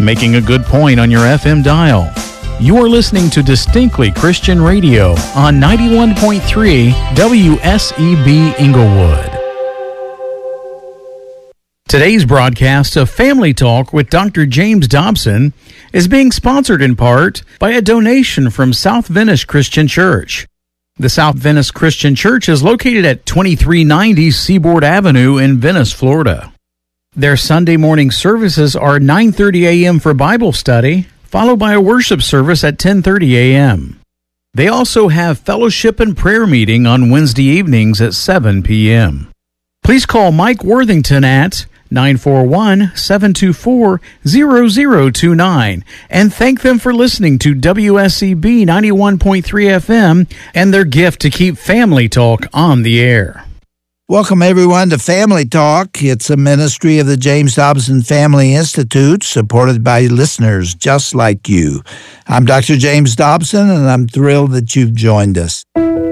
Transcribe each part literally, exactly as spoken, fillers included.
making a good point on your F M dial. You are listening to Distinctly Christian Radio on ninety-one point three W S E B Inglewood. Today's broadcast of Family Talk with Doctor James Dobson is being sponsored in part by a donation from South Venice Christian Church. The South Venice Christian Church is located at twenty-three ninety Seaboard Avenue in Venice, Florida. Their Sunday morning services are nine thirty a.m. for Bible study, followed by a worship service at ten thirty a.m. They also have fellowship and prayer meeting on Wednesday evenings at seven p.m. Please call Mike Worthington at nine four one, seven two four, zero zero two nine and thank them for listening to W S E B ninety-one point three F M and their gift to keep Family Talk on the air. Welcome, everyone, to Family Talk. It's a ministry of the James Dobson Family Institute, supported by listeners just like you. I'm Doctor James Dobson, and I'm thrilled that you've joined us.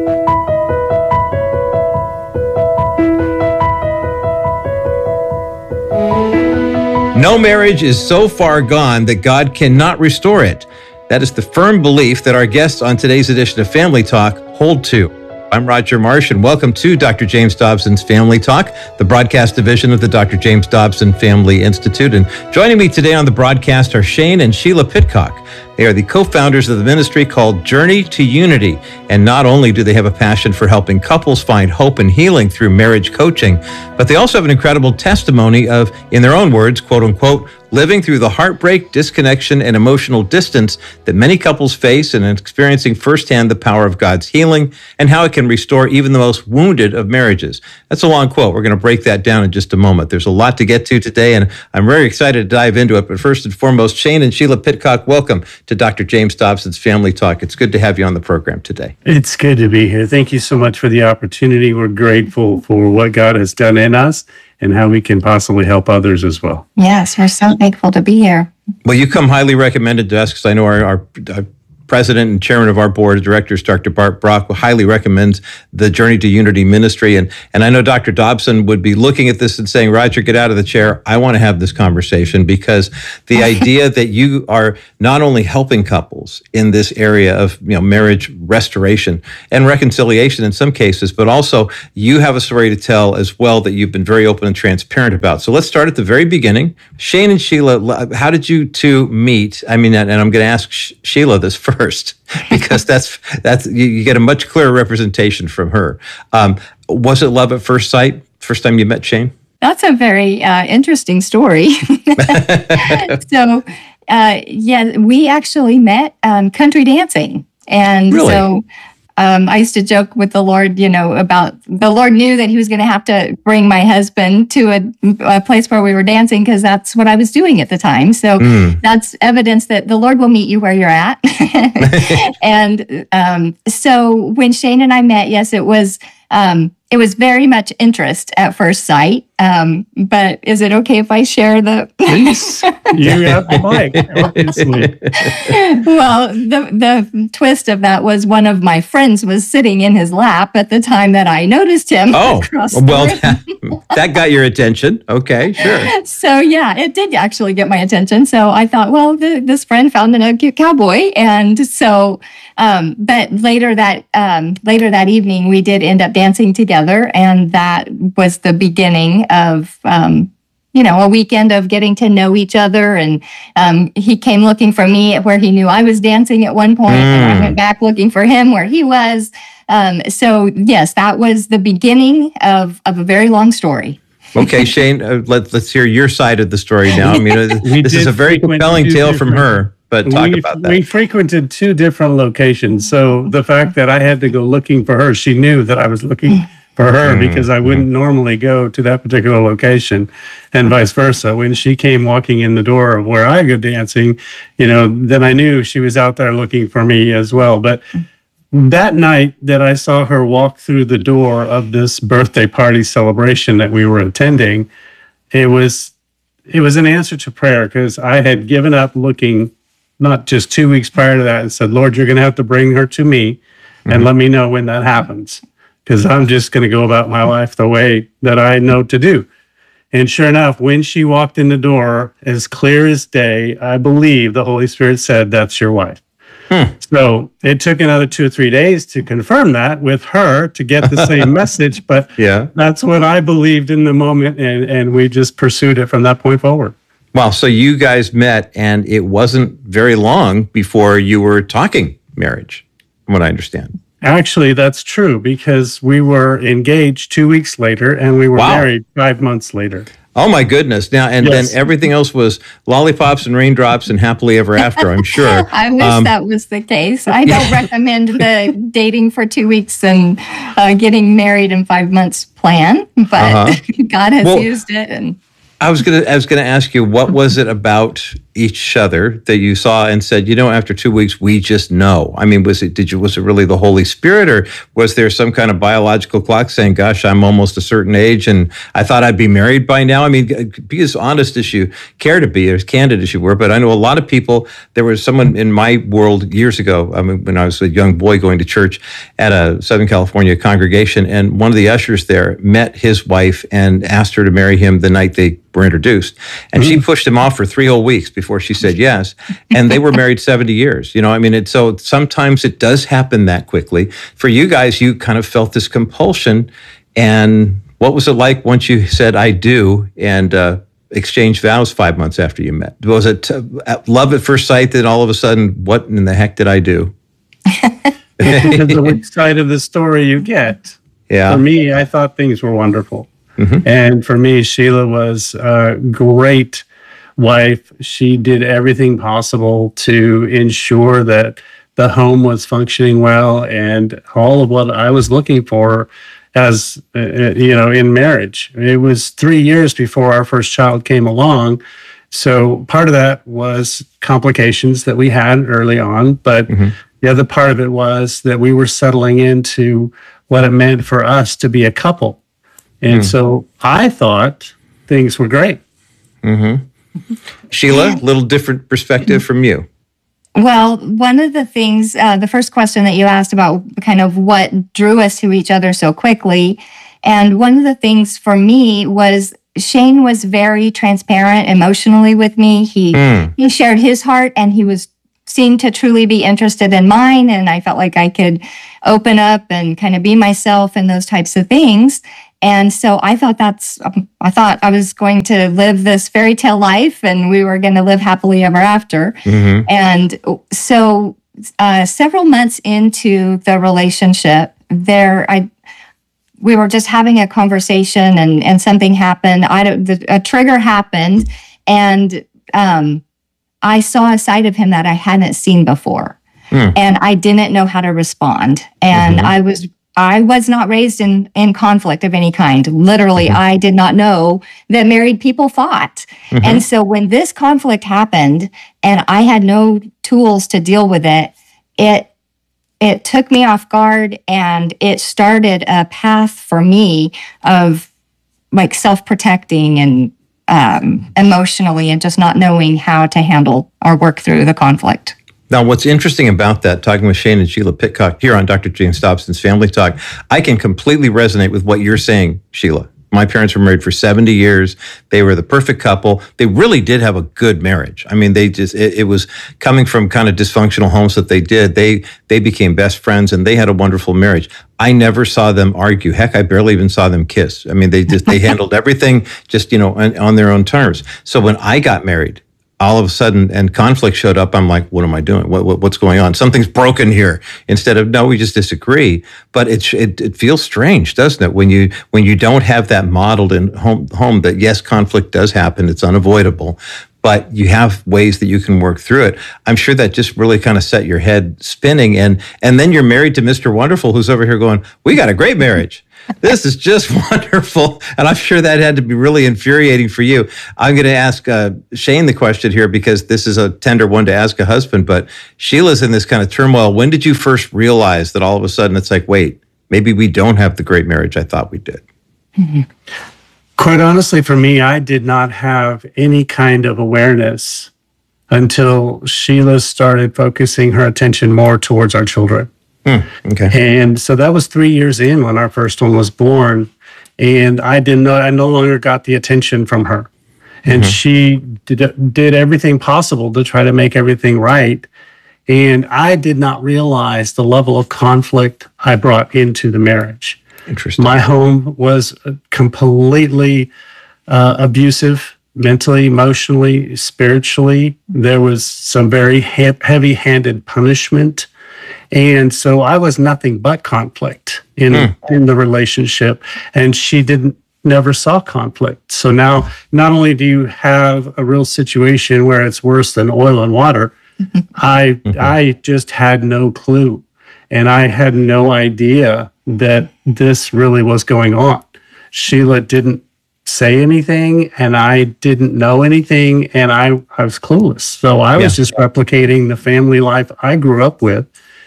No marriage is so far gone that God cannot restore it. That is the firm belief that our guests on today's edition of Family Talk hold to. I'm Roger Marsh, and welcome to Doctor James Dobson's Family Talk, the broadcast division of the Doctor James Dobson Family Institute. And joining me today on the broadcast are Shane and Sheila Pitcock. They are the co-founders of the ministry called Journey to Unity. And not only do they have a passion for helping couples find hope and healing through marriage coaching, but they also have an incredible testimony of, in their own words, quote unquote, living through the heartbreak, disconnection, and emotional distance that many couples face and experiencing firsthand the power of God's healing and how it can restore even the most wounded of marriages. That's a long quote. We're going to break that down in just a moment. There's a lot to get to today, and I'm very excited to dive into it. But first and foremost, Shane and Sheila Pitcock, welcome to Doctor James Dobson's Family Talk. It's good to have you on the program today. It's good to be here. Thank you so much for the opportunity. We're grateful for what God has done in us and how we can possibly help others as well. Yes, we're so thankful to be here. Well, you come highly recommended to us because I know our, our, our president and chairman of our board of directors, Doctor Bart Brock, highly recommends the Journey to Unity ministry. And, and I know Doctor Dobson would be looking at this and saying, Roger, get out of the chair. I want to have this conversation, because the idea that you are not only helping couples in this area of, you know, marriage restoration and reconciliation in some cases, but also you have a story to tell as well that you've been very open and transparent about. So let's start at the very beginning. Shane and Sheila, how did you two meet? I mean, and I'm going to ask Sheila this first. First, because that's that's you, you get a much clearer representation from her. Um, was it love at first sight? First time you met Shane? That's a very uh, interesting story. so, uh, yeah, we actually met um, country dancing, and really? so um, I used to joke with the Lord, you know, about the Lord knew that He was going to have to bring my husband to a, a place where we were dancing, because that's what I was doing at the time. So mm. that's evidence that the Lord will meet you where you're at. and um, so when Shane and I met, yes, it was um, it was very much interest at first sight. Um, but is it okay if I share the? Please, you have the mic, obviously. Well, the the twist of that was one of my friends was sitting in his lap at the time that I noticed him. Oh, across well, the that, that got your attention. Okay, sure. So yeah, it did actually get my attention. So I thought, well, the, this friend found a cute cowboy, and so. Um, but later that um, later that evening, we did end up dancing together, and that was the beginning of um, you know a weekend of getting to know each other. And um, he came looking for me where he knew I was dancing at one point, mm. and I went back looking for him where he was. Um, so yes, that was the beginning of of a very long story. Okay, Shane, uh, let, let's hear your side of the story now. I mean, uh, this is a very compelling tale from her. But talk we, about that. We frequented two different locations. So the fact that I had to go looking for her, she knew that I was looking for her, mm-hmm. because I wouldn't normally go to that particular location, and vice versa. When she came walking in the door of where I go dancing, you know, then I knew she was out there looking for me as well. But that night that I saw her walk through the door of this birthday party celebration that we were attending, it was it was an answer to prayer, because I had given up looking. Not just two weeks prior to that, and said, Lord, you're going to have to bring her to me and mm-hmm. let me know when that happens, because I'm just going to go about my life the way that I know to do. And sure enough, when she walked in the door, as clear as day, I believe the Holy Spirit said, "That's your wife." Hmm. So it took another two or three days to confirm that with her to get the same message. But yeah, that's what I believed in the moment. And, and we just pursued it from that point forward. Wow. So you guys met, and it wasn't very long before you were talking marriage, from what I understand. Actually, that's true, because we were engaged two weeks later and we were Wow. married five months later. Oh, my goodness. Now, and Yes. then everything else was lollipops and raindrops and happily ever after, I'm sure. I wish Um, that was the case. I don't recommend the dating for two weeks and uh, getting married in five months plan, but Uh-huh. God has Well, used it. And I was gonna I was gonna ask you, what was it about each other that you saw and said, you know, after two weeks, we just know? I mean, was it did you was it really the Holy Spirit, or was there some kind of biological clock saying, gosh, I'm almost a certain age and I thought I'd be married by now? I mean, be as honest as you care to be, as candid as you were. But I know a lot of people. There was someone in my world years ago, I mean, when I was a young boy going to church at a Southern California congregation, and one of the ushers there met his wife and asked her to marry him the night they were introduced. And she pushed him off for three whole weeks before she said yes. And they were married seventy years. You know, I mean, it, so sometimes it does happen that quickly. For you guys, you kind of felt this compulsion. And what was it like once you said, I do, and uh, exchanged vows five months after you met? Was it uh, love at first sight that all of a sudden, what in the heck did I do? Depends on which side of the story you get. Yeah. For me, I thought things were wonderful. Mm-hmm. And for me, Sheila was a great wife. She did everything possible to ensure that the home was functioning well, and all of what I was looking for as, uh, you know, in marriage. It was three years before our first child came along. So part of that was complications that we had early on. But mm-hmm. the other part of it was that we were settling into what it meant for us to be a couple. And mm. so I thought things were great. Mm-hmm. Sheila, a little different perspective from you. Well, one of the things, uh, the first question that you asked about kind of what drew us to each other so quickly, and one of the things for me was Shane was very transparent emotionally with me. He mm. he shared his heart, and he was seemed to truly be interested in mine, and I felt like I could open up and kind of be myself and those types of things. And so I thought that's, I thought I was going to live this fairy tale life, and we were going to live happily ever after. Mm-hmm. And so uh, several months into the relationship, there, I, we were just having a conversation, and, and something happened. I don't, the, a trigger happened, and um, I saw a side of him that I hadn't seen before, mm. and I didn't know how to respond. And mm-hmm. I was I was not raised in, in conflict of any kind. Literally, mm-hmm. I did not know that married people fought. Mm-hmm. And so when this conflict happened and I had no tools to deal with it, it it took me off guard, and it started a path for me of like self-protecting and um, emotionally, and just not knowing how to handle or work through the conflict. Now, what's interesting about that, talking with Shane and Sheila Pitcock here on Doctor James Dobson's Family Talk, I can completely resonate with what you're saying, Sheila. My parents were married for seventy years. They were the perfect couple. They really did have a good marriage. I mean, they just, it, it was coming from kind of dysfunctional homes that they did. They, they became best friends, and they had a wonderful marriage. I never saw them argue. Heck, I barely even saw them kiss. I mean, they just, they handled everything just, you know, on, on their own terms. So when I got married, all of a sudden, and conflict showed up, I'm like, what am I doing? What, what, what's going on? Something's broken here. Instead of, no, we just disagree. But it, it it feels strange, doesn't it? When you when you don't have that modeled in home, home that, yes, conflict does happen. It's unavoidable. But you have ways that you can work through it. I'm sure that just really kind of set your head spinning. And, and then you're married to Mister Wonderful, who's over here going, we got a great marriage. This is just wonderful. And I'm sure that had to be really infuriating for you. I'm going to ask uh, Shane the question here, because this is a tender one to ask a husband. But Sheila's in this kind of turmoil. When did you first realize that all of a sudden it's like, wait, maybe we don't have the great marriage I thought we did? Mm-hmm. Quite honestly, for me, I did not have any kind of awareness until Sheila started focusing her attention more towards our children. Hmm, okay. And so that was three years in when our first one was born. And I didn't know, I no longer got the attention from her. And mm-hmm. she did, did everything possible to try to make everything right. And I did not realize the level of conflict I brought into the marriage. Interesting. My home was completely uh, abusive, mentally, emotionally, spiritually. There was some very he- heavy-handed punishment. And so I was nothing but conflict in, mm. in the relationship. And she didn't never saw conflict. So now not only do you have a real situation where it's worse than oil and water, I mm-hmm. I just had no clue. And I had no idea that this really was going on. Sheila didn't say anything, and I didn't know anything, and I, I was clueless. So I was yeah. just replicating the family life I grew up with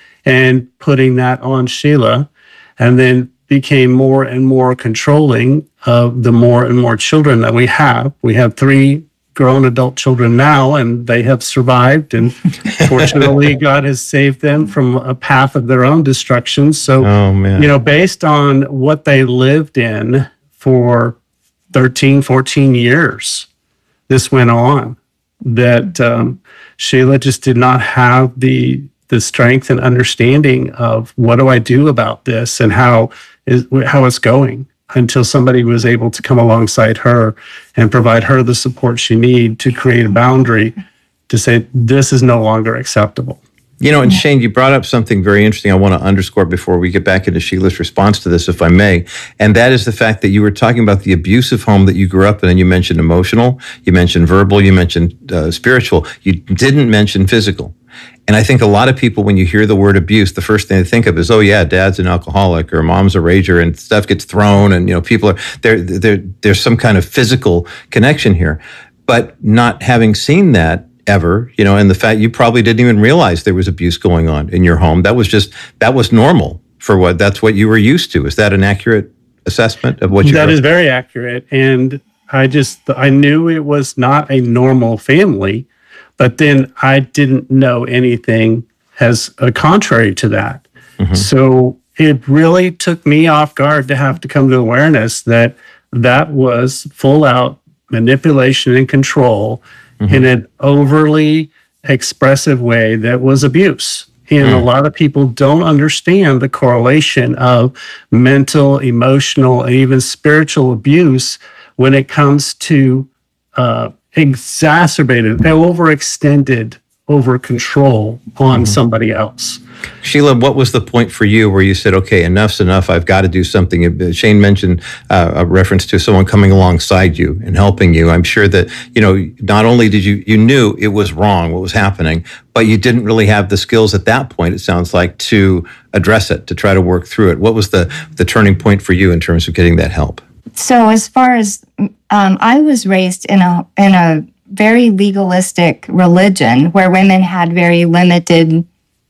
and putting that on Sheila, and then became more and more controlling of the more and more children that we have. We have three grown adult children now, and they have survived. And fortunately, God has saved them from a path of their own destruction. So, oh, man. you know, based on what they lived in for thirteen, fourteen years, this went on, that um, Sheila just did not have the the strength and understanding of what do I do about this and how is how it's going, until somebody was able to come alongside her and provide her the support she needed to create a boundary to say, this is no longer acceptable. You know, and Shane, you brought up something very interesting I want to underscore before we get back into Sheila's response to this, if I may. And that is the fact that you were talking about the abusive home that you grew up in, and you mentioned emotional, you mentioned verbal, you mentioned uh, spiritual. You didn't mention physical. And I think a lot of people, when you hear the word abuse, the first thing they think of is, oh yeah, dad's an alcoholic or mom's a rager and stuff gets thrown and, you know, people are, there, there, there's some kind of physical connection here. But not having seen that ever, you know, and the fact you probably didn't even realize there was abuse going on in your home. That was just, that was normal for what, that's what you were used to. Is that an accurate assessment of what you That is very accurate. And I just, I knew it was not a normal family. But then I didn't know anything as a contrary to that. Mm-hmm. So it really took me off guard to have to come to awareness that that was full out manipulation and control mm-hmm. in an overly expressive way that was abuse. And mm. a lot of people don't understand the correlation of mental, emotional, and even spiritual abuse when it comes to uh, exacerbated, overextended over control on mm-hmm. somebody else. Sheila, what was the point for you where you said, okay, enough's enough, I've got to do something? Shane mentioned uh, a reference to someone coming alongside you and helping you. I'm sure that, you know, not only did you, you knew it was wrong, what was happening, but you didn't really have the skills at that point, it sounds like, to address it, to try to work through it. What was the, the turning point for you in terms of getting that help? So as far as, um, I was raised in a in a very legalistic religion where women had very limited,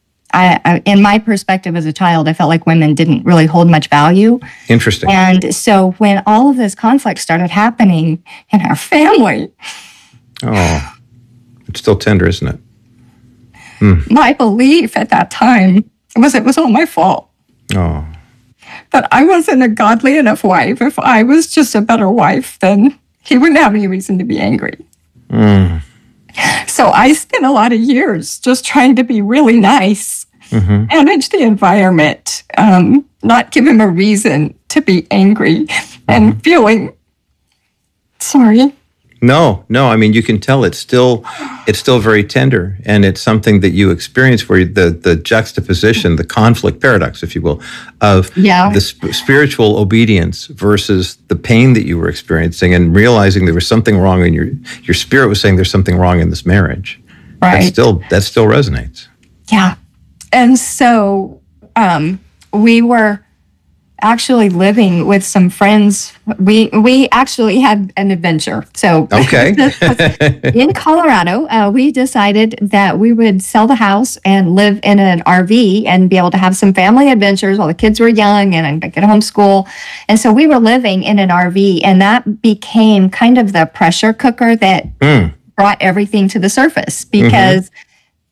I, I, in my perspective as a child, I felt like women didn't really hold much value. Interesting. And so when all of this conflict started happening in our family. Oh, it's still tender, isn't it? Mm. My belief at that time was it was all my fault. Oh. That I wasn't a godly enough wife. If I was just a better wife, then he wouldn't have any reason to be angry. Mm. So I spent a lot of years just trying to be really nice, mm-hmm. manage the environment, um, not give him a reason to be angry mm-hmm. and feeling sorry. No, no. I mean, you can tell it's still, it's still very tender, and it's something that you experience where the the juxtaposition, the conflict paradox, if you will, of yeah. the sp- spiritual obedience versus the pain that you were experiencing, and realizing there was something wrong in your your spirit was saying there's something wrong in this marriage. Right. That still that still resonates. Yeah, and so um, we were actually living with some friends. We we actually had an adventure. So okay, in Colorado, uh, we decided that we would sell the house and live in an R V and be able to have some family adventures while the kids were young and I could homeschool. And so we were living in an R V, and that became kind of the pressure cooker that mm. brought everything to the surface because. Mm-hmm.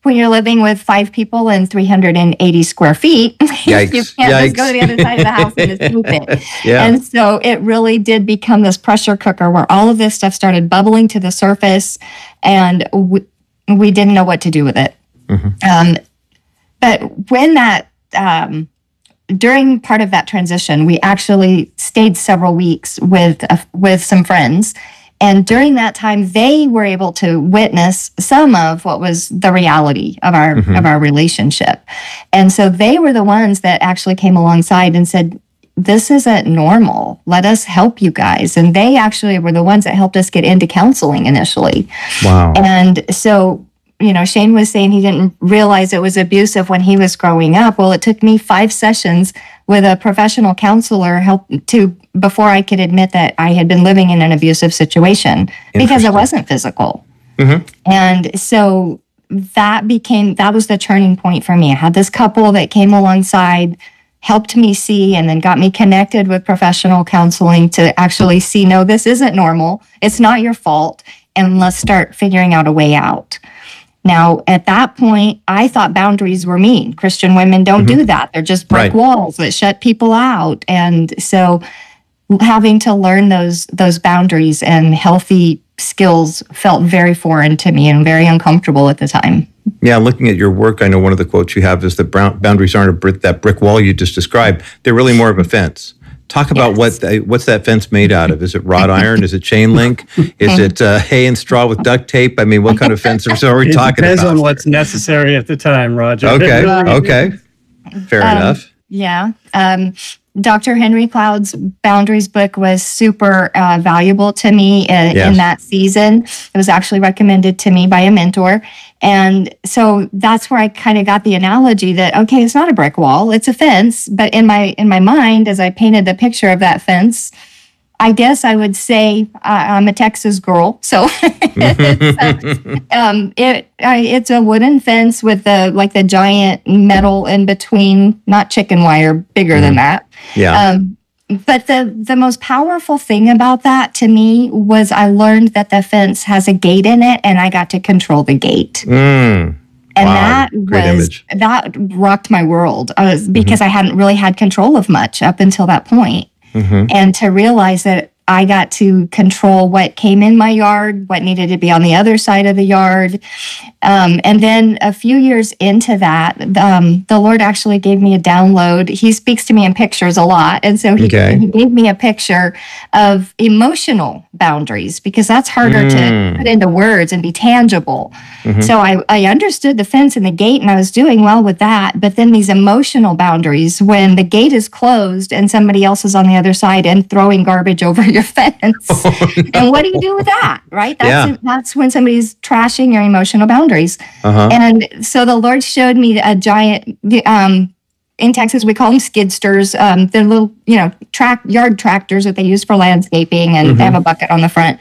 when you're living with five people and three hundred eighty square feet, Yikes. you can't Yikes. just go to the other side of the house and just move it. Yeah. And so it really did become this pressure cooker where all of this stuff started bubbling to the surface, and we, we didn't know what to do with it. Mm-hmm. Um, but when that, um, during part of that transition, we actually stayed several weeks with uh, with some friends. And during that time, they were able to witness some of what was the reality of our mm-hmm. of our relationship. And so they were the ones that actually came alongside and said, this isn't normal. Let us help you guys. And they actually were the ones that helped us get into counseling initially. Wow. And so, you know, Shane was saying he didn't realize it was abusive when he was growing up. Well, it took me five sessions with a professional counselor help to before I could admit that I had been living in an abusive situation because it wasn't physical. Mm-hmm. And so that became, that was the turning point for me. I had this couple that came alongside, helped me see, and then got me connected with professional counseling to actually see, no, this isn't normal. It's not your fault. And let's start figuring out a way out. Now, at that point, I thought boundaries were mean. Christian women don't mm-hmm. do that. They're just brick right. walls that shut people out. And so having to learn those those boundaries and healthy skills felt very foreign to me and very uncomfortable at the time. Yeah, looking at your work, I know one of the quotes you have is that boundaries aren't a brick, that brick wall you just described. They're really more of a fence. Talk about yes. what the, what's that fence made out of? Is it wrought iron? Is it chain link? Is it uh, hay and straw with duct tape? I mean, what kind of fence are we it talking depends about? Depends on what's necessary at the time, Roger. Okay, okay. Fair um, enough. Yeah. Um, Doctor Henry Cloud's Boundaries book was super uh, valuable to me in, yes. in that season. It was actually recommended to me by a mentor. And so that's where I kind of got the analogy that, okay, it's not a brick wall, it's a fence. But in my in my mind, as I painted the picture of that fence, I guess I would say uh, I'm a Texas girl. So it's, uh, um, it uh, it's a wooden fence with the like the giant metal in between, not chicken wire, bigger mm. than that. Yeah. Um, but the, the most powerful thing about that to me was I learned that the fence has a gate in it, and I got to control the gate. Mm. And wow. that Great was image. that rocked my world uh, because mm-hmm. I hadn't really had control of much up until that point. Mm-hmm. And to realize that I got to control what came in my yard, what needed to be on the other side of the yard. Um, and then a few years into that, um, the Lord actually gave me a download. He speaks to me in pictures a lot. And so he, okay. he gave me a picture of emotional boundaries because that's harder mm. to put into words and be tangible. Mm-hmm. So I, I understood the fence and the gate, and I was doing well with that. But then these emotional boundaries, when the gate is closed and somebody else is on the other side and throwing garbage over your fence. And what do you do with that, right? That's yeah. that's when somebody's trashing your emotional boundaries. Uh-huh. And so the Lord showed me a giant, um, in Texas, we call them skidsters. Um, they're little, you know, track yard tractors that they use for landscaping, and mm-hmm. they have a bucket on the front.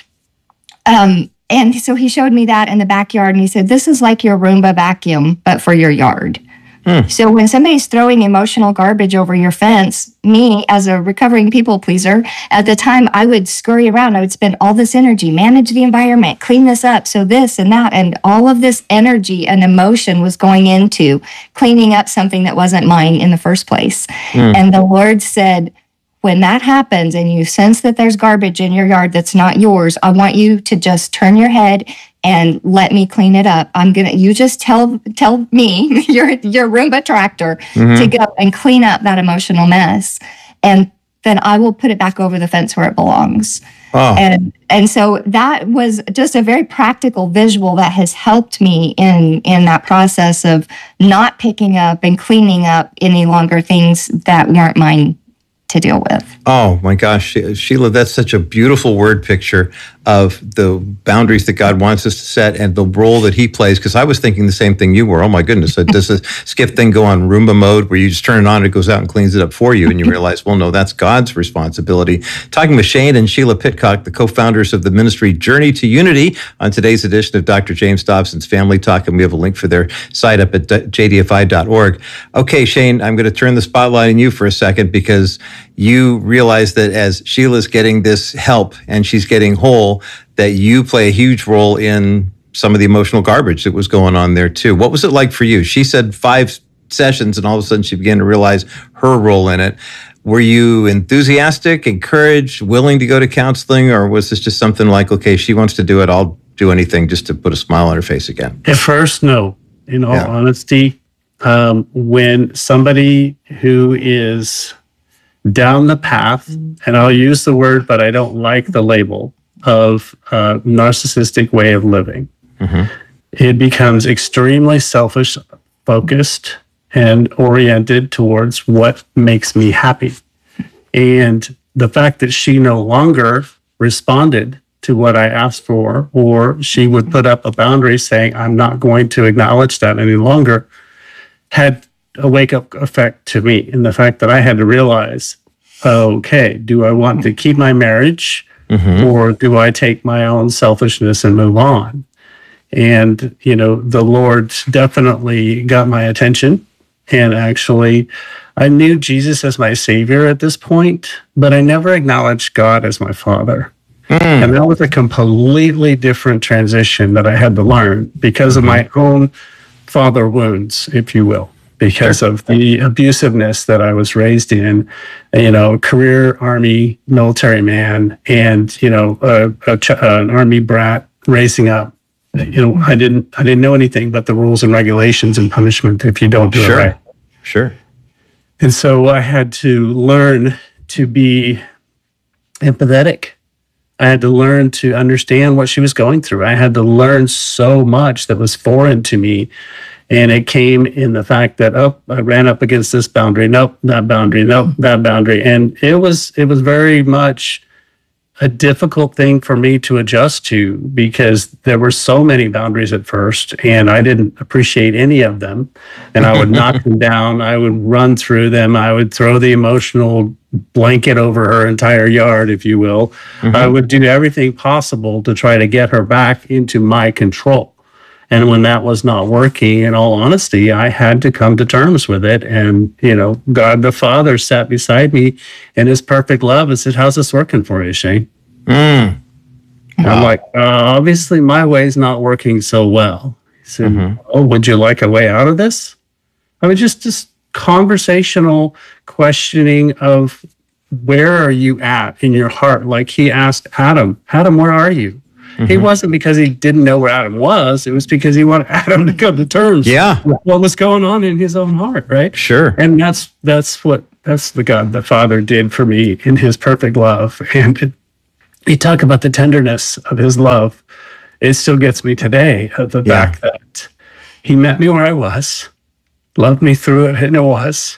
Um, and so he showed me that in the backyard, and he said, this is like your Roomba vacuum, but for your yard. Hmm. So when somebody's throwing emotional garbage over your fence, me as a recovering people pleaser, at the time I would scurry around. I would spend all this energy, manage the environment, clean this up, so this and that. And all of this energy and emotion was going into cleaning up something that wasn't mine in the first place. Hmm. And the Lord said, when that happens and you sense that there's garbage in your yard that's not yours, I want you to just turn your head and let me clean it up. I'm gonna. You just tell tell me your your Roomba tractor mm-hmm. to go and clean up that emotional mess, and then I will put it back over the fence where it belongs. Oh. And and so that was just a very practical visual that has helped me in in that process of not picking up and cleaning up any longer things that weren't mine to deal with. Oh my gosh, Sheila, that's such a beautiful word picture of the boundaries that God wants us to set and the role that he plays. Because I was thinking the same thing you were. Oh my goodness, does the skip thing go on Roomba mode where you just turn it on, it goes out and cleans it up for you, and you realize, well, no, that's God's responsibility. Talking with Shane and Sheila Pitcock, the co-founders of the ministry Journey to Unity, on today's edition of Doctor James Dobson's Family Talk, and we have a link for their site up at j d f i dot org. Okay, Shane, I'm going to turn the spotlight on you for a second, because you realize that as Sheila's getting this help and she's getting whole, that you play a huge role in some of the emotional garbage that was going on there too. What was it like for you? She said five sessions, and all of a sudden she began to realize her role in it. Were you enthusiastic, encouraged, willing to go to counseling, or was this just something like, okay, she wants to do it, I'll do anything just to put a smile on her face again? At first, no. In all Yeah. honesty, um, when somebody who is down the path, and I'll use the word, but I don't like the label, of a narcissistic way of living, Mm-hmm. it becomes extremely selfish, focused, and oriented towards what makes me happy. And the fact that she no longer responded to what I asked for, or she would put up a boundary saying, I'm not going to acknowledge that any longer, had a wake-up effect to me in the fact that I had to realize, okay, do I want to keep my marriage, mm-hmm. or do I take my own selfishness and move on? And, you know, the Lord definitely got my attention. And actually, I knew Jesus as my Savior at this point, but I never acknowledged God as my Father. Mm. And that was a completely different transition that I had to learn because of my own father wounds, if you will, because sure. of the abusiveness that I was raised in, you know, career Army military man, and, you know, a, a ch- an Army brat raising up. You know, I didn't I didn't know anything but the rules and regulations and punishment if you don't do sure. it right. Sure. And so I had to learn to be empathetic. I had to learn to understand what she was going through. I had to learn so much that was foreign to me. And it came in the fact that, oh, I ran up against this boundary. Nope, that boundary. Nope, that boundary. And it was it was very much a difficult thing for me to adjust to because there were so many boundaries at first and I didn't appreciate any of them. And I would knock them down. I would run through them. I would throw the emotional blanket over her entire yard, if you will. Mm-hmm. I would do everything possible to try to get her back into my control. And when that was not working, in all honesty, I had to come to terms with it. And, you know, God the Father sat beside me in his perfect love and said, how's this working for you, Shane? Mm. Wow. I'm like, uh, obviously my way's not working so well. He said, mm-hmm. oh, would you like a way out of this? I mean, just, just conversational questioning of where are you at in your heart? Like he asked Adam, Adam, where are you? Mm-hmm. It wasn't because he didn't know where Adam was. It was because he wanted Adam to come to terms yeah. with what was going on in his own heart, right? Sure. And that's that's what that's the God the Father did for me in his perfect love. And it, you talk about the tenderness of his love. It still gets me today at the yeah. fact that he met me where I was, loved me through it, and it was,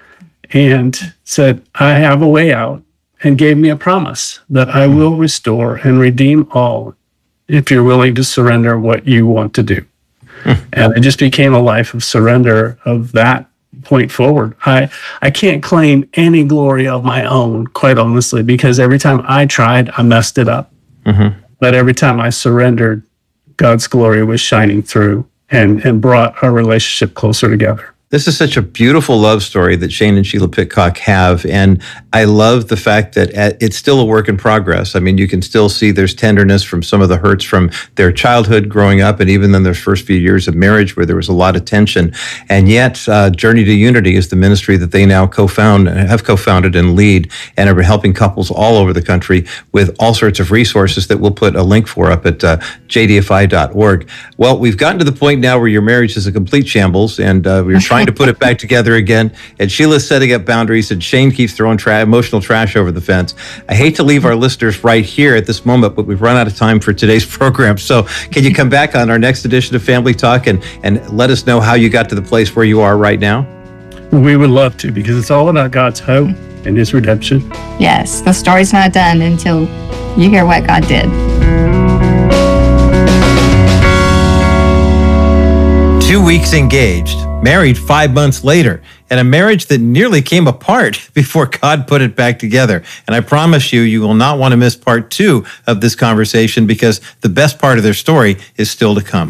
and said, I have a way out, and gave me a promise that I will restore and redeem all if you're willing to surrender what you want to do. And it just became a life of surrender of that point forward. I, I can't claim any glory of my own, quite honestly, because every time I tried, I messed it up. Mm-hmm. But every time I surrendered, God's glory was shining through and, and brought our relationship closer together. This is such a beautiful love story that Shane and Sheila Pitcock have, and I love the fact that it's still a work in progress. I mean, you can still see there's tenderness from some of the hurts from their childhood growing up, and even in their first few years of marriage where there was a lot of tension. And yet, uh, Journey to Unity is the ministry that they now co-found, have co-founded and lead, and are helping couples all over the country with all sorts of resources that we'll put a link for up at uh, j d f i dot org. Well, we've gotten to the point now where your marriage is a complete shambles, and uh, we're trying to put it back together again. And Sheila's setting up boundaries, and Shane keeps throwing tra- emotional trash over the fence. I hate to leave our listeners right here at this moment, but we've run out of time for today's program. So can you come back on our next edition of Family Talk and, and let us know how you got to the place where you are right now? We would love to, because it's all about God's hope and his redemption. Yes, the story's not done until you hear what God did. Two weeks engaged, married five months later, and a marriage that nearly came apart before God put it back together. And I promise you, you will not want to miss part two of this conversation, because the best part of their story is still to come.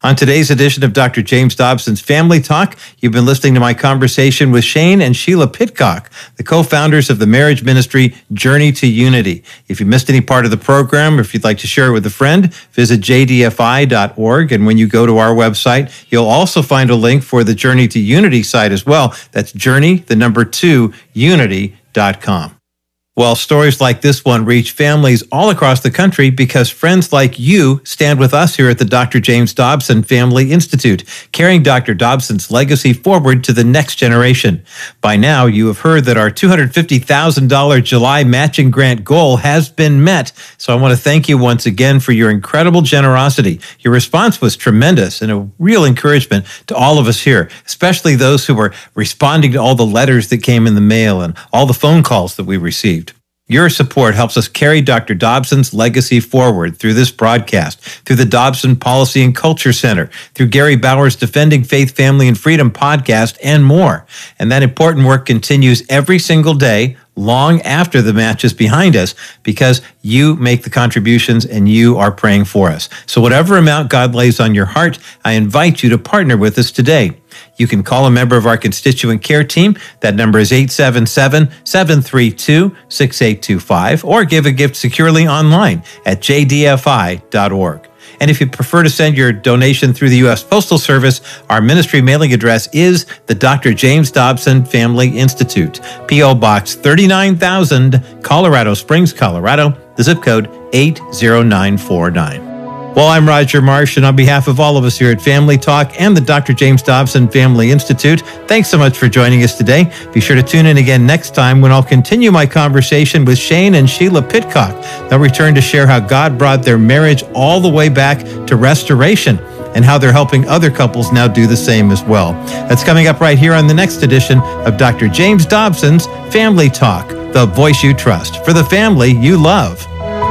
On today's edition of Doctor James Dobson's Family Talk, you've been listening to my conversation with Shane and Sheila Pitcock, the co-founders of the marriage ministry Journey to Unity. If you missed any part of the program, or if you'd like to share it with a friend, visit j d f i dot org. And when you go to our website, you'll also find a link for the Journey to Unity site as well. That's Journey, the number two, unity dot com. Well, stories like this one reach families all across the country because friends like you stand with us here at the Doctor James Dobson Family Institute, carrying Doctor Dobson's legacy forward to the next generation. By now, you have heard that our two hundred fifty thousand dollars July matching grant goal has been met. So I want to thank you once again for your incredible generosity. Your response was tremendous and a real encouragement to all of us here, especially those who were responding to all the letters that came in the mail and all the phone calls that we received. Your support helps us carry Doctor Dobson's legacy forward through this broadcast, through the Dobson Policy and Culture Center, through Gary Bauer's Defending Faith, Family, and Freedom podcast, and more. And that important work continues every single day, long after the match is behind us, because you make the contributions and you are praying for us. So whatever amount God lays on your heart, I invite you to partner with us today. You can call a member of our constituent care team. That number is eight seven seven, seven three two, six eight two five, or give a gift securely online at j d f i dot org. And if you prefer to send your donation through the U S Postal Service, our ministry mailing address is the Doctor James Dobson Family Institute, P O Box thirty-nine thousand, Colorado Springs, Colorado, the zip code eight zero nine four nine. Well, I'm Roger Marsh, and on behalf of all of us here at Family Talk and the Doctor James Dobson Family Institute, thanks so much for joining us today. Be sure to tune in again next time when I'll continue my conversation with Shane and Sheila Pitcock. They'll return to share how God brought their marriage all the way back to restoration and how they're helping other couples now do the same as well. That's coming up right here on the next edition of Doctor James Dobson's Family Talk, the voice you trust for the family you love.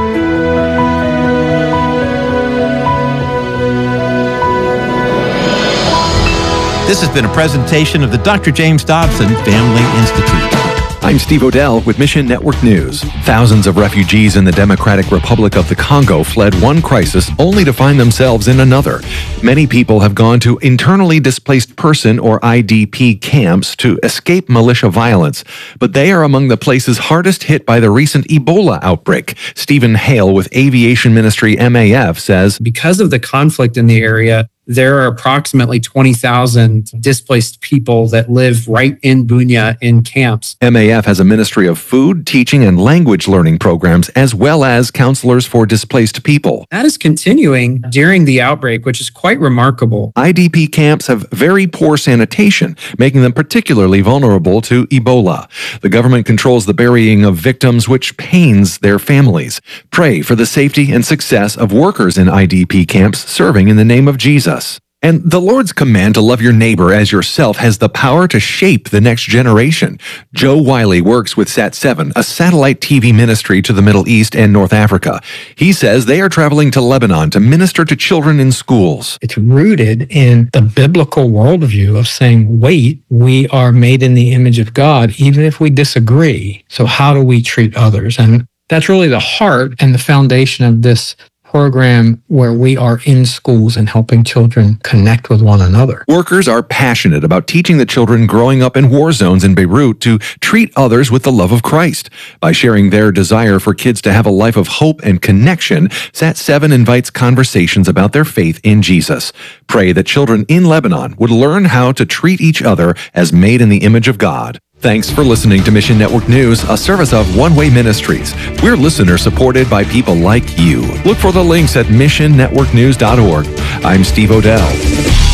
This has been a presentation of the Doctor James Dobson Family Institute. I'm Steve Odell with Mission Network News. Thousands of refugees in the Democratic Republic of the Congo fled one crisis only to find themselves in another. Many people have gone to internally displaced person or I D P camps to escape militia violence, but they are among the places hardest hit by the recent Ebola outbreak. Stephen Hale with Aviation Ministry M A F says, because of the conflict in the area, there are approximately twenty thousand displaced people that live right in Bunia in camps. M A F has a ministry of food, teaching, and language learning programs, as well as counselors for displaced people. That is continuing during the outbreak, which is quite remarkable. I D P camps have very poor sanitation, making them particularly vulnerable to Ebola. The government controls the burying of victims, which pains their families. Pray for the safety and success of workers in I D P camps serving in the name of Jesus. And the Lord's command to love your neighbor as yourself has the power to shape the next generation. Joe Wiley works with Sat seven, a satellite T V ministry to the Middle East and North Africa. He says they are traveling to Lebanon to minister to children in schools. It's rooted in the biblical worldview of saying, wait, we are made in the image of God, even if we disagree. So how do we treat others? And that's really the heart and the foundation of this program, where we are in schools and helping children connect with one another. Workers are passionate about teaching the children growing up in war zones in Beirut to treat others with the love of Christ. By sharing their desire for kids to have a life of hope and connection, Sat seven invites conversations about their faith in Jesus. Pray that children in Lebanon would learn how to treat each other as made in the image of God. Thanks for listening to Mission Network News, a service of One Way Ministries. We're listener supported by people like you. Look for the links at mission network news dot org. I'm Steve Odell.